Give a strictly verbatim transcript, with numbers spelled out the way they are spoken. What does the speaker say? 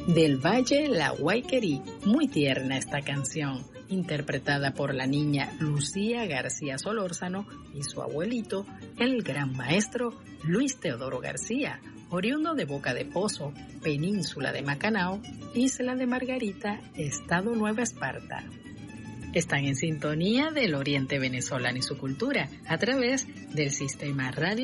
Del Valle La Guayquerí. Muy tierna esta canción, interpretada por la niña Lucía García Solórzano y su abuelito, el gran maestro Luis Teodoro García, oriundo de Boca de Pozo, península de Macanao, isla de Margarita, estado Nueva Esparta. Están en sintonía del Oriente Venezolano y su cultura a través del Sistema Radio